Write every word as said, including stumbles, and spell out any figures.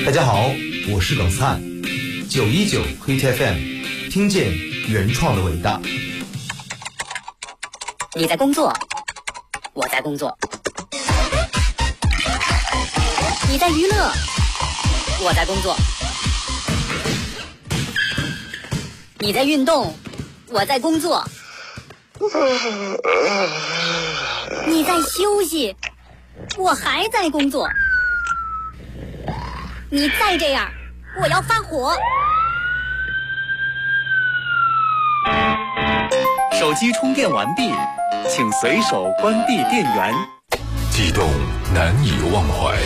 大家好，我是耿灿，九一九 Hit F M， 听见原创的伟大。 你在工作，我在工作；你在娱乐，我在工作；你在运动，我在工作；你在休息，我还在工作。你再这样，我要发火。 手机充电完毕，请随手关闭电源。 悸动难以忘怀，